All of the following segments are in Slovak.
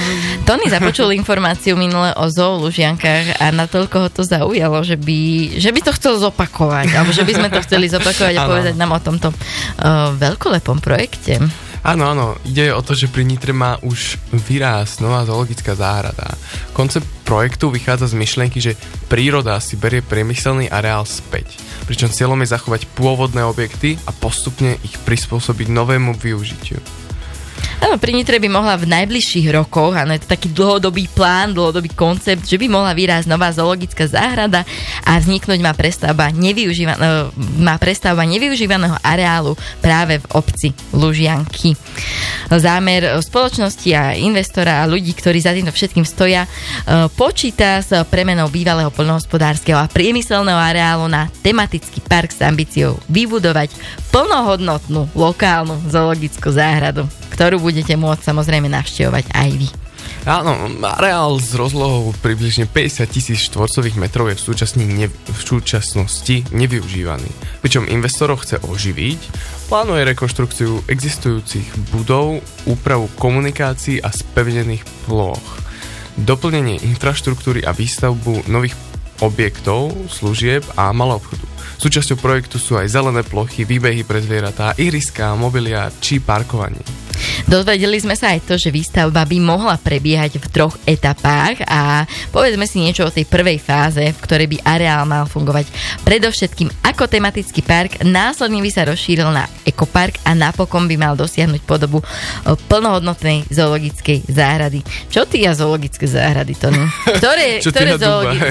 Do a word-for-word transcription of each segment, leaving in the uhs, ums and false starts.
Tony započul informáciu minule o zoo Lužiankách a natoľko ho to zaujalo, že by, že by to chcel zopakovať, alebo že by sme to chceli zopakovať a povedať nám o tomto uh, veľkolepom projekte. Áno, áno, ide o to, že pri Nitre má už vyrásť nová zoologická záhrada. Koncept projektu vychádza z myšlienky, že príroda si berie priemyselný areál späť, pričom cieľom je zachovať pôvodné objekty a postupne ich prispôsobiť novému využitiu. Áno, pri Nitre by mohla v najbližších rokoch, áno, je to taký dlhodobý plán, dlhodobý koncept, že by mohla vyrásť nová zoologická záhrada a vzniknúť má prestavba, nevyužíva, má prestavba nevyužívaného areálu práve v obci Lužianky. Zámer spoločnosti a investora a ľudí, ktorí za týmto všetkým stoja, počíta s premenou bývalého poľnohospodárskeho a priemyselného areálu na tematický park s ambíciou vybudovať plnohodnotnú lokálnu zoologickú záhradu, ktorú budete môcť samozrejme navštevovať aj vy. Áno, areál s rozlohou približne päťdesiat tisíc štvorcových metrov je v, ne, v súčasnosti nevyužívaný. Pričom investorov chce oživiť, plánuje rekonštrukciu existujúcich budov, úpravu komunikácií a spevnených plôch, doplnenie infraštruktúry a výstavbu nových objektov, služieb a maloobchodu. Súčasťou projektu sú aj zelené plochy, výbehy pre zvieratá, ihriská, mobiliár či parkovanie. Dozvedeli sme sa aj to, že výstavba by mohla prebiehať v troch etapách a povedzme si niečo o tej prvej fáze, v ktorej by areál mal fungovať predovšetkým ako tematický park, následne by sa rozšíril na ekopark a napokon by mal dosiahnuť podobu plnohodnotnej zoologickej záhrady. Čo ty a zoologické záhrady, Tony? Ktoré, ktoré zoologické?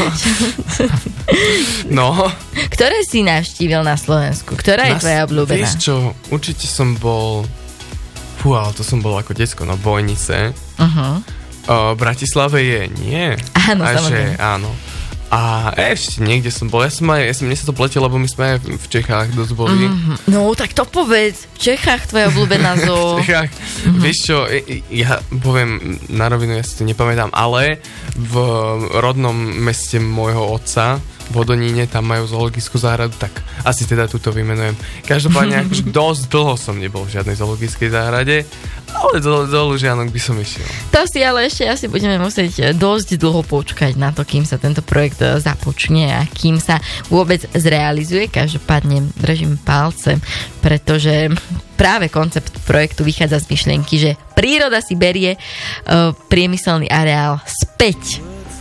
No. Ktoré si navštívil na Slovensku? Ktorá je na, tvoja obľúbená? Vieš čo, určite som bol... Fú, ale to som bol ako decko, no Bojnice. Uh-huh. O, Bratislave je nie. Áno, a samozrejme. Že, áno. A ešte niekde som bol. Ja som aj, ja som, mne sa to pletelo, lebo my sme aj v Čechách dosť boli. Mm-hmm. No, tak to povedz. V Čechách tvoja obľúbená zoo. V Čechách. Mm-hmm. Vieš čo, ja poviem na rovinu, ja si to nepamätám, ale v rodnom meste môjho otca v Hodoníne, tam majú zoologickú záhradu, tak asi teda túto vymenujem. Každopádne, akože dosť dlho som nebol v žiadnej zoologickej záhrade, ale do, do Lužianok by som išiel. To si ale ešte asi budeme musieť dosť dlho počkať na to, kým sa tento projekt započne a kým sa vôbec zrealizuje. Každopádne držím palce, pretože práve koncept projektu vychádza z myšlienky, že príroda si berie uh, priemyselný areál späť.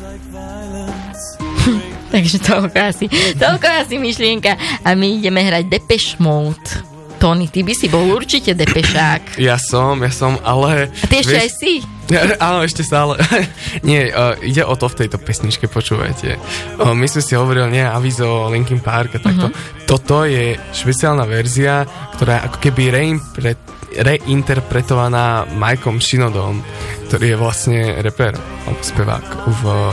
Takže toľko asi, toľko asi myšlienka a my ideme hrať Depeche Mode. Tony, ty by si bol určite depešák. Ja som, ja som, ale... A ty ešte vieš, aj si? Ja, áno, ešte stále. Nie, uh, ide o to v tejto pesničke, počúvajte. Uh, my sme si hovorili, nie, Avizo, Linkin Park a takto. Uh-huh. Toto je špeciálna verzia, ktorá je ako keby reimpre, reinterpretovaná Mikeom Shinodom, ktorý je vlastne reper, alebo spevák v